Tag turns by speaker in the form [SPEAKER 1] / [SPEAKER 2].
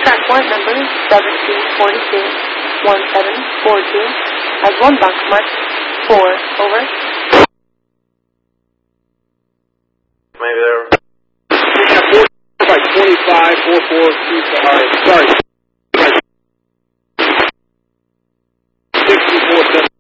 [SPEAKER 1] Track 1 number 1742-1742 has 1 bunker mark 4, over.
[SPEAKER 2] Maybe there.
[SPEAKER 3] We have 4 by 25, 4425, sorry. 64,